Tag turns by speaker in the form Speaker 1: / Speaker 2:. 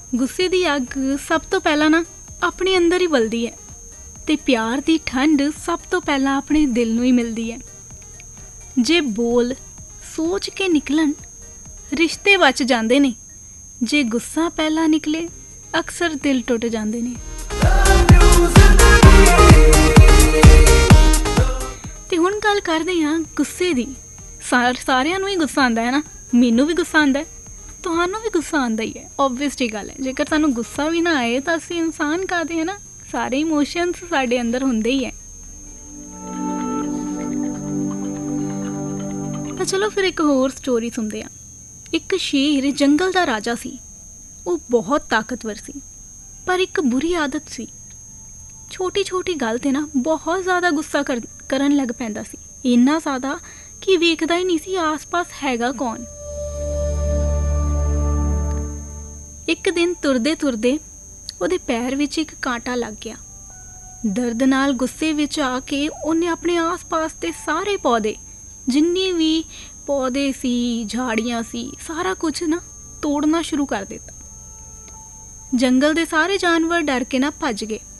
Speaker 1: ਗੁੱਸੇ ਦੀ ਅੱਗ ਸਭ ਤੋਂ ਪਹਿਲਾਂ ਨਾ ਆਪਣੇ ਅੰਦਰ ਹੀ ਬਲਦੀ ਹੈ ਤੇ ਪਿਆਰ ਦੀ ਠੰਡ ਸਭ ਤੋਂ ਪਹਿਲਾਂ ਆਪਣੇ ਦਿਲ ਨੂੰ ਹੀ ਮਿਲਦੀ ਹੈ। ਜੇ ਬੋਲ ਸੋਚ ਕੇ ਨਿਕਲਣ ਰਿਸ਼ਤੇ ਬਚ ਜਾਂਦੇ ਨੇ, ਜੇ ਗੁੱਸਾ ਪਹਿਲਾਂ ਨਿਕਲੇ ਅਕਸਰ ਦਿਲ ਟੁੱਟ ਜਾਂਦੇ ਨੇ। ਤੇ ਹੁਣ ਗੱਲ ਕਰਦੇ ਹਾਂ ਗੁੱਸੇ ਦੀ। ਸਾਰਿਆਂ ਨੂੰ ਹੀ ਗੁੱਸਾ ਆਉਂਦਾ ਹੈ ਨਾ, ਮੈਨੂੰ ਵੀ ਗੁੱਸਾ ਆਉਂਦਾ ਹੈ, ਤੁਹਾਨੂੰ ਵੀ ਗੁੱਸਾ ਆਉਂਦਾ ਹੀ ਹੈ, ਓਬਵੀਅਸ ਜੀ ਗੱਲ ਹੈ। ਜੇਕਰ ਸਾਨੂੰ ਗੁੱਸਾ ਵੀ ਨਾ ਆਏ ਤਾਂ ਅਸੀਂ ਇਨਸਾਨ ਕਾਹਦੇ ਹੈ ਨਾ, ਸਾਰੇ ਇਮੋਸ਼ਨਸ ਸਾਡੇ ਅੰਦਰ ਹੁੰਦੇ ਹੀ ਹੈ। ਤਾਂ ਚਲੋ ਫਿਰ ਇੱਕ ਹੋਰ ਸਟੋਰੀ ਸੁਣਦੇ ਹਾਂ। ਇੱਕ ਸ਼ੇਰ ਜੰਗਲ ਦਾ ਰਾਜਾ ਸੀ। ਉਹ ਬਹੁਤ ਤਾਕਤਵਰ ਸੀ, ਪਰ ਇੱਕ ਬੁਰੀ ਆਦਤ ਸੀ। ਛੋਟੀ ਛੋਟੀ ਗੱਲ 'ਤੇ ਨਾ ਬਹੁਤ ਜ਼ਿਆਦਾ ਗੁੱਸਾ ਕਰਨ ਲੱਗ ਪੈਂਦਾ ਸੀ, ਇੰਨਾ ਜ਼ਿਆਦਾ ਕਿ ਵੇਖਦਾ ਹੀ ਨਹੀਂ ਸੀ ਆਸ-ਪਾਸ ਹੈਗਾ ਕੌਣ। ਇੱਕ ਦਿਨ ਤੁਰਦੇ ਤੁਰਦੇ ਉਹਦੇ ਪੈਰ ਵਿੱਚ ਇੱਕ ਕਾਂਟਾ ਲੱਗ ਗਿਆ। ਦਰਦ ਨਾਲ ਗੁੱਸੇ ਵਿੱਚ ਆ ਕੇ ਉਹਨੇ ਆਪਣੇ ਆਸ-ਪਾਸ ਦੇ ਸਾਰੇ ਪੌਦੇ, ਜਿੰਨੇ ਵੀ ਪੌਦੇ ਸੀ, ਝਾੜੀਆਂ ਸੀ, ਸਾਰਾ ਕੁਝ ਨਾ ਤੋੜਨਾ ਸ਼ੁਰੂ ਕਰ ਦਿੱਤਾ। ਜੰਗਲ ਦੇ ਸਾਰੇ ਜਾਨਵਰ ਡਰ ਕੇ ਨਾ ਭੱਜ ਗਏ।